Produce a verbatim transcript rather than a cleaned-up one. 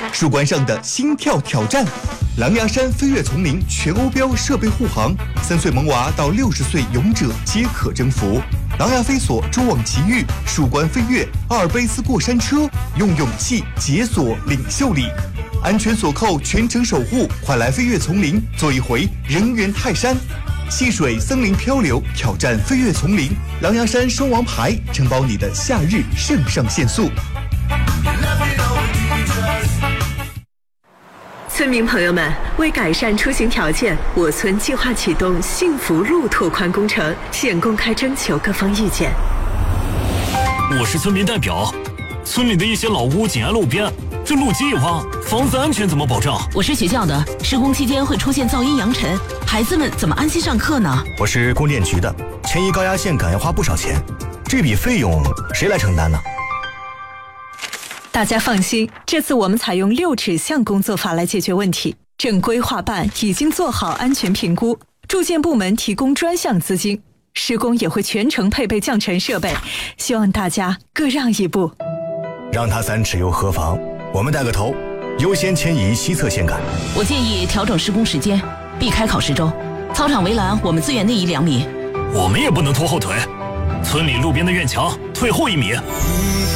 树冠上的心跳挑战，狼牙山飞跃丛林全欧标设备护航，三岁萌娃到六十岁勇者皆可征服。狼牙飞索蛛网奇遇，树冠飞跃，阿尔卑斯过山车，用勇气解锁领袖力。安全锁扣，全程守护，快来飞跃丛林，做一回人猿泰山。戏水森林漂流，挑战飞跃丛林，狼牙山双王牌承包你的夏日肾上腺素。 村民朋友们，为改善出行条件，我村计划启动幸福路拓宽工程，现公开征求各方意见。 我是村民代表，村里的一些老屋紧挨路边，这路基一挖，房子安全怎么保障？ 我是学校的，施工期间会出现噪音扬尘，孩子们怎么安心上课呢？ 我是供电局的，迁移高压线杆要花不少钱，这笔费用谁来承担呢？ 大家放心，这次我们采用六指向工作法来解决问题。正规划办已经做好安全评估，住建部门提供专项资金，施工也会全程配备降尘设备，希望大家各让一步。 让他三尺又何妨？我们带个头，优先迁移西侧线杆。 我建议调整施工时间，避开考试周。操场围栏我们自愿内移两米。 我们也不能拖后腿，村里路边的院墙退后一米。